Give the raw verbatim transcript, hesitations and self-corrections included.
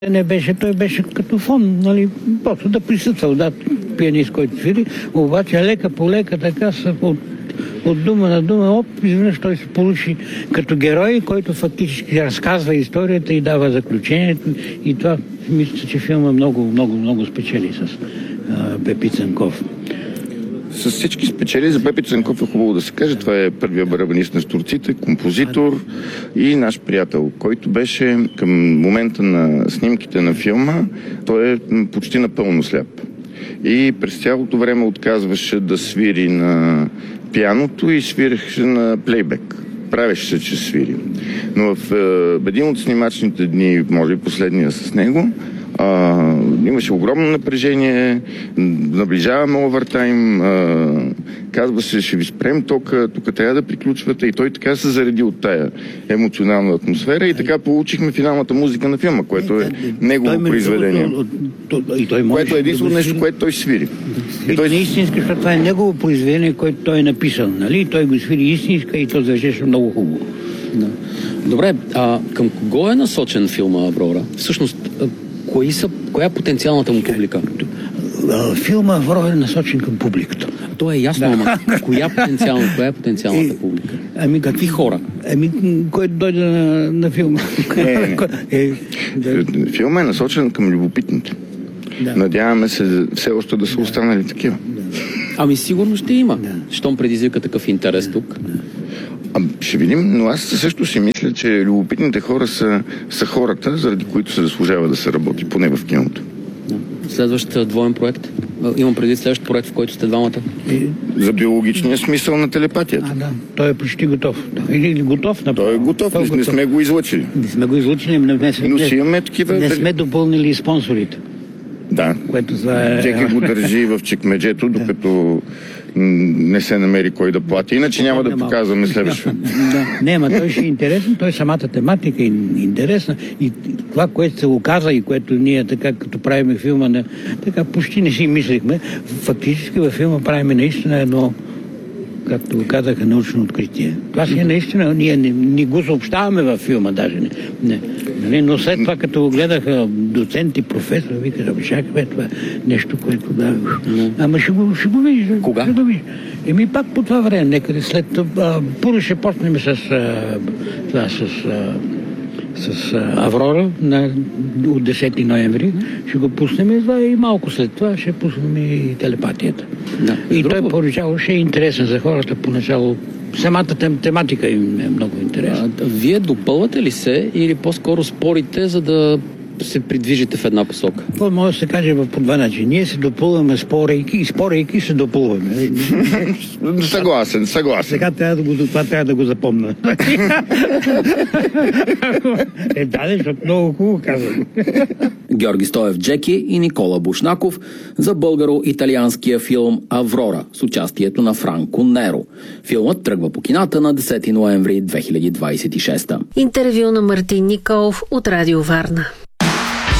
Не беше, той беше като фон, нали, просто да присъствал, да, пианист, който свири, обаче лека по лека така са от, от дума на дума, оп, изведнъж той се получи като герой, който фактически разказва историята и дава заключението, и това мисля, че филма много, много, много спечели с а, Пепи Цанков. С всички спечели. За Пепи Цанков е хубаво да се каже. Това е първия барабанист на Сторците, композитор и наш приятел, който беше към момента на снимките на филма, той е почти напълно сляп. И през цялото време отказваше да свири на пианото и свиреше на плейбек. Правеше се, че свири. Но в е, един от снимачните дни, може би последния с него, А, имаше огромно напрежение, наближаваме овертайм, а, казва се, ще ви спрем тока, тук трябва да приключвате, и той така се зареди от тая емоционална атмосфера и така получихме финалната музика на филма, което е негово произведение. Което е единствено нещо, което той свири. И той... Истинска, защото това е негово произведение, което той е написал, нали? Той го свири истинска и то завършеше много хубаво. Да. Добре, а към кого е насочен филма „Аврора“? Всъщност, кои са, коя е потенциалната му публика? Филма „Аврора“ е насочен към публиката. То е ясно, да. Ама коя, потенциална, коя е потенциалната публика? Ами, какви хора? Ами, който дойде на, на филма. Е, е, да. Филма е насочен към любопитните. Да. Надяваме се все още да са да. останали такива. Да. Ами сигурно ще има. Да. Щом предизвика такъв интерес тук. Да. А, ще видим, но аз също си мисля, че любопитните хора са, са хората, заради които се заслужава да се работи, поне в киното. Следващ двоен проект? Имам предвид следващ проект, в който сте двамата. И... За биологичния смисъл на телепатията. А, да. Той е почти готов. Или готов направо. Той е готов, Той е готов. Не сме го излъчили. Не сме го излъчили, но не сме, но си имаме такива... не сме допълнили спонсорите. Да. Което за... Джеки го държи в чекмеджето, докато не се намери кой да плати. Иначе няма да показваме следващото. Да. Не, ма той ще е интересен, той самата тематика е интересна и това, което се оказа и което ние така, като правиме филма, не, така почти не си мислихме, фактически във филма правиме наистина едно, както го казаха, научно откритие. Това си е наистина, ние не, не го съобщаваме във филма, даже не. не. Нали? Но след това, като го гледаха доценти, професор, вика, чакаме това нещо, което да... Ама ще го, ще го видиш. Кога? Ще го видиш. Еми пак по това време, некъде след... А, първо ще почнем с... А, с а, с а, „Аврора“ на, от десети ноември. Ще го пуснем и малко след това ще пуснем и телепатията. Да. И той поначало ще е интересен за хората, поначало самата тем, тематика им е много интересна. А, вие допълвате ли се или по-скоро спорите, за да се придвижите в една посока? Това може да се каже по два начина. Ние се допълваме спорейки и спорейки се допълваме. Съгласен, съгласен. Сега трябва да го, това трябва да го запомня. Е, да, защото много хубаво казвам. Георги Стоев Джеки и Никола Бушнаков за българо-италианския филм „Аврора“ с участието на Франко Неро. Филмът тръгва по кината на десети ноември две хиляди двадесет и шеста. Интервю на Мартин Николов от Радио Варна.